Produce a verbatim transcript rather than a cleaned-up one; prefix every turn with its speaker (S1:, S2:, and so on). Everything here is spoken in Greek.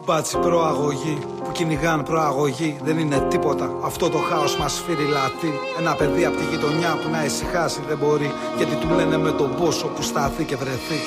S1: Μπάτσι προαγωγή που κυνηγάν προαγωγή. Δεν είναι τίποτα, αυτό το χάος μας σφυριλατεί. Ένα παιδί απ' τη γειτονιά που να ησυχάσει δεν μπορεί, γιατί του λένε με τον πόσο που σταθεί και βρεθεί.